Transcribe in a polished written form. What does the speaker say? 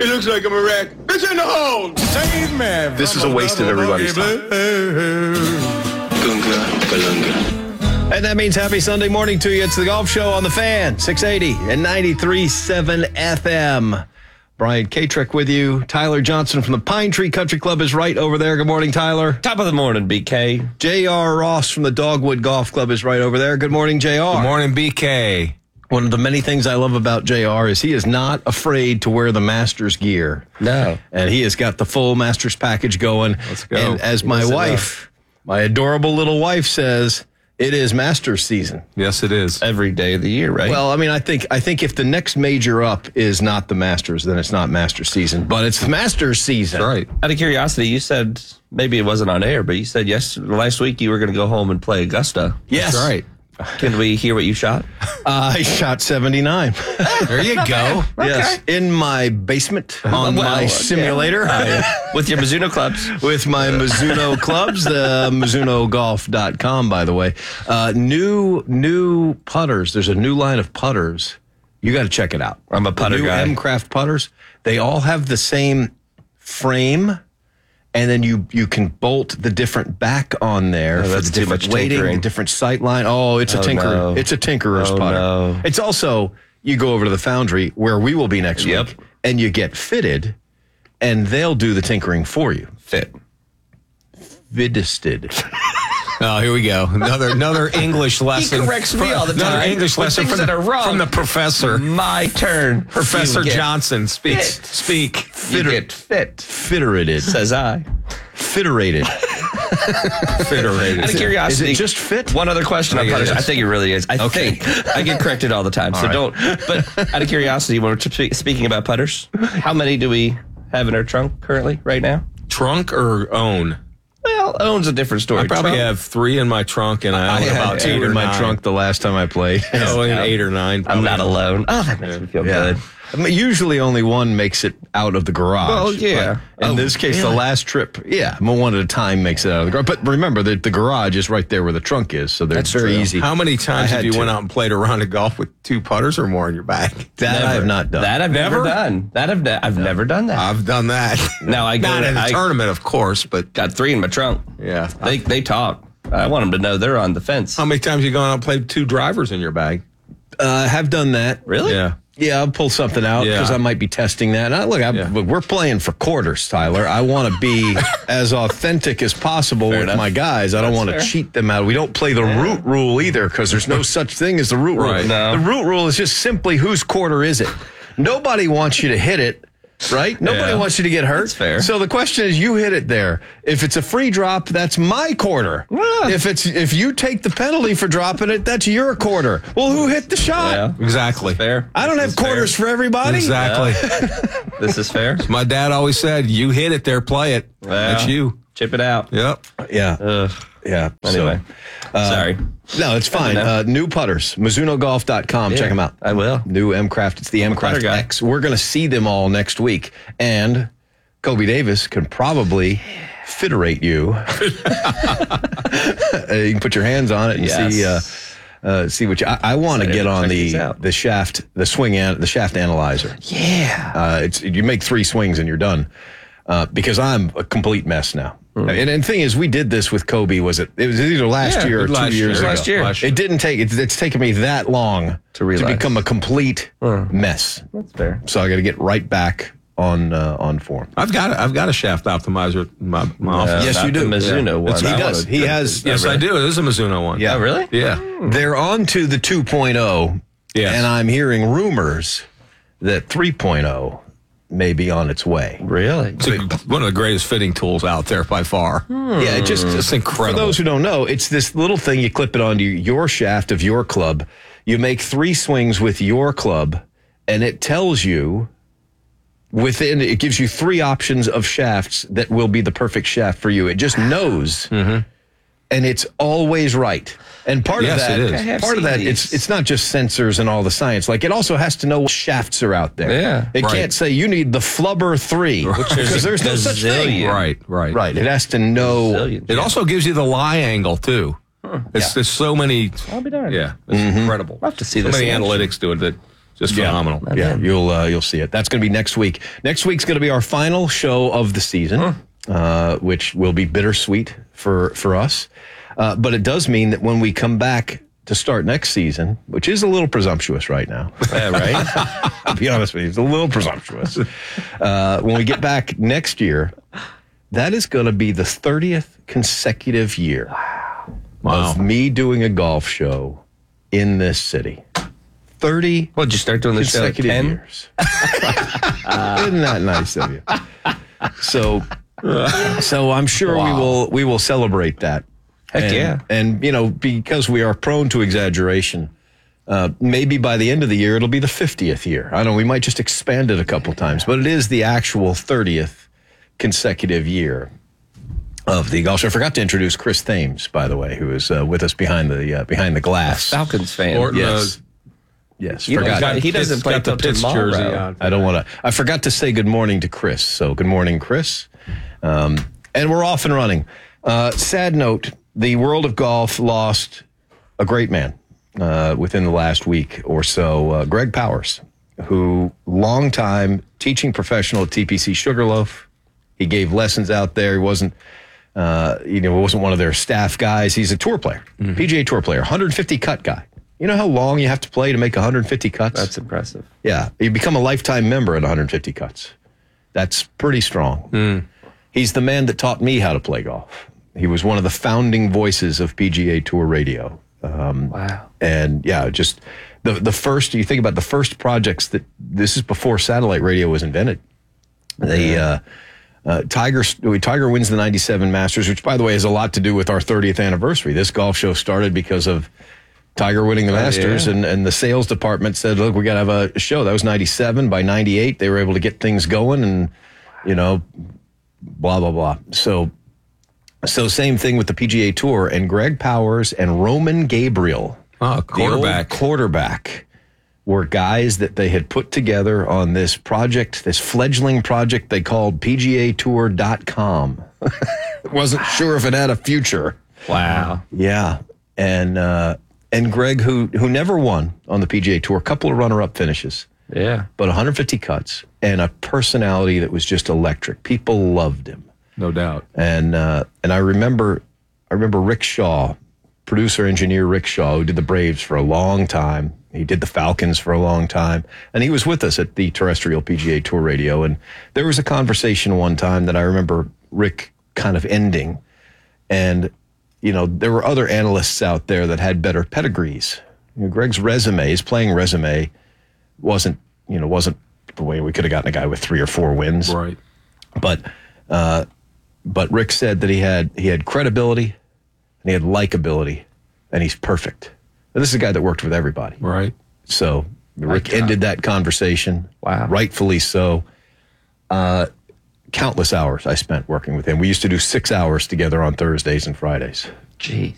It looks like I'm a wreck. It's in the hole. Save me. This is a waste of everybody's time. Gunga, balunga. And that means happy Sunday morning to you. It's the Golf Show on the Fan, 680 and 93.7 FM. Brian Katrick with you. Tyler Johnson from the Pine Tree Country Club is right over there. Good morning, Tyler. Top of the morning, BK. J.R. Ross from the Dogwood Golf Club is right over there. Good morning, J.R. Good morning, BK. One of the many things I love about J.R. is he is not afraid to wear the Masters gear. No. And he has got the full Masters package going. Let's go. And as my wife, my adorable little wife says, it is Masters season. Yes, it is. Every day of the year, right? Well, I mean, I think if the next major up is not the Masters, then it's not Masters season. But it's the Masters season. That's right. Out of curiosity, you said, maybe it wasn't on air, but you said last week you were going to go home and play Augusta. Yes. That's right. Can we hear what you shot? I shot 79. There you go. Yes. In my basement on my simulator. With your Mizuno clubs. With my Mizuno clubs, the MizunoGolf.com, by the way. New putters. There's a new line of putters. You got to check it out. I'm a putter the new guy. M-Craft putters. They all have the same frame, and then you can bolt the different back on there for that's the too different much weighting, tinkering. the different sight line. Oh, it's a tinker. no. It's a tinkerer's Oh, putter. no. It's also, you go over to the Foundry where we will be next Yep. week, and you get fitted, and they'll do the tinkering for you. Fit. Fitted. Oh, here we go. Another English lesson. He corrects me all the time. Another English with lesson things that are wrong. from the professor. My turn. Professor You get Johnson speaks. fit. Speak. You get fit, Fitterated. says I. Fitterated. Federated. Out of curiosity. Is it just fit? One other question on I think it putters. is. I think it really is. I think. I get corrected all the time, so right. don't. But out of curiosity, when we're speaking about putters, how many do we have in our trunk currently, right now? Trunk or own? Well, owns a different story. I probably Trunk. have 3 in my trunk, and I own had about 2 8 or in my 9. trunk the last time I played. Oh, and 8 or 9. I'm probably. not alone. Oh, that makes me feel good. I mean, usually only one makes it out of the garage. Well, yeah. But in this case, the last trip, one at a time makes it out of the garage. But remember that the garage is right there where the trunk is, so That's very true. easy. How many times I have you had went to. out and played a round of golf with 2 putters or more in your bag? That I have not done. That I've never done. I've never done that. I've done that. Now I go Not in a I tournament, of course, but got 3 in my trunk. yeah. They talk. I want them to know they're on the fence. How many times have you gone out and played 2 drivers in your bag? I have done that. Really? Yeah. Yeah, I'll pull something out because Yeah. I might be testing that. And we're playing for quarters, Tyler. I want to be as authentic as possible with enough. my guys. I don't want to fair. cheat them out. We don't play the root rule either because there's no such thing as the root rule. Right. No. The root rule is just simply whose quarter is it. Nobody wants you to hit it. Right? Nobody Yeah. wants you to get hurt. That's fair. So the question is, you hit it there. If it's a free drop, that's my quarter. If you take the penalty for dropping it, that's your quarter. Well, who hit the shot? Yeah. Exactly. Fair. I don't This have is fair. quarters for everybody. Exactly. This is fair. My dad always said, you hit it there, play it. That's you. Chip it out. Yep. Yeah. Ugh. Yeah. Anyway. Sorry. No, it's fine. know. New putters, MizunoGolf.com. Check them out. I will. New M-Craft. It's the M-Craft putter guy. X. We're going to see them all next week. And Kobe Davis can probably fitterate you. You can put your hands on it and see what you... I want to Excited get to on check these out. the shaft, the shaft analyzer. Yeah. You make 3 swings and you're done. Because I'm a complete mess now. And the thing is, we did this with Kobe. It was either last year or 2 years ago. Last year. It didn't take. It's taken me that long To realize. become a complete mess. That's fair. So I got to get right back on form. I've got a shaft optimizer in my office. Yes, not you do. The Mizuno one. He I does. wanna- He has. Yes, I do. It is a Mizuno one. Yeah. Oh, really? Yeah. They're on to the 2.0, Yes. and I'm hearing rumors that 3.0 may be on its way. Really? It's one of the greatest fitting tools out there by far. Yeah, It's incredible. For those who don't know, it's this little thing you clip it onto your shaft of your club. You make 3 swings with your club, and it tells you it gives you 3 options of shafts that will be the perfect shaft for you. It just knows, and it's always right. And part Yes, of that, it is. part of that, it's not just sensors and all the science. Like, it also has to know what shafts are out there. Yeah. It Right. can't say you need the Flubber 3 because there's no such thing. Gazillion. Right. Right. It has to know. Brazilian. It also gives you the lie angle too. There's so many. I'll be darned. Yeah, it's incredible. I'll have to see so this many in action. analytics to it that Just phenomenal. Yeah, you'll see it. That's going to be next week. Next week's going to be our final show of the season, which will be bittersweet for us. But it does mean that when we come back to start next season, which is a little presumptuous right now, Right? I'll be honest with you, it's a little presumptuous. When we get back next year, that is going to be the 30th consecutive year of me doing a golf show in this city. 30 Well, did you start doing the show at consecutive 10? years. Isn't that nice of you? So I'm sure we will celebrate that. Heck yeah. And because we are prone to exaggeration, maybe by the end of the year it'll be the 50th year. I don't know, we might just expand it a couple times, but it is the actual 30th consecutive year of the golf show. I forgot to introduce Chris Thames, by the way, who is with us behind the glass. Falcons fan. Orton, Yes, You know, forgot. he doesn't play got the till Pitts tomorrow. jersey on. I don't want to. I forgot to say good morning to Chris. So good morning, Chris. And we're off and running. Sad note: the world of golf lost a great man within the last week or so. Greg Powers, who longtime teaching professional at TPC Sugarloaf. He gave lessons out there. He wasn't one of their staff guys. He's a tour player, PGA Tour player, 150 cut guy. You know how long you have to play to make 150 cuts? That's impressive. Yeah. You become a lifetime member at 150 cuts. That's pretty strong. He's the man that taught me how to play golf. He was one of the founding voices of PGA Tour radio. Wow. And yeah, just the first, you think about the first projects this is before satellite radio was invented. Tiger wins the 97 Masters, which by the way has a lot to do with our 30th anniversary. This golf show started because of Tiger winning the Masters, and the sales department said, look, we got to have a show. That was 97. By 98, they were able to get things going and, blah, blah, blah. So same thing with the PGA Tour, and Greg Powers and Roman Gabriel, quarterback. the old quarterback, were guys that they had put together on this project, this fledgling project they called PGAtour.com. Wasn't sure if it had a future. Wow. Yeah. And Greg, who never won on the PGA Tour, a couple of runner-up finishes. Yeah. But 150 cuts and a personality that was just electric. People loved him. No doubt. And I remember Rick Shaw, producer engineer Rick Shaw, who did the Braves for a long time. He did the Falcons for a long time. And he was with us at the terrestrial PGA Tour radio. And there was a conversation one time that I remember Rick kind of ending. And there were other analysts out there that had better pedigrees. Greg's resume, his playing resume, wasn't the way we could have gotten a guy with 3 or 4 wins. Right. But Rick said that he had credibility and he had likability, and he's perfect. And this is a guy that worked with everybody. Right. So Rick ended that conversation. Wow. Rightfully so. Countless hours I spent working with him. We used to do 6 hours together on Thursdays and Fridays. Jeez.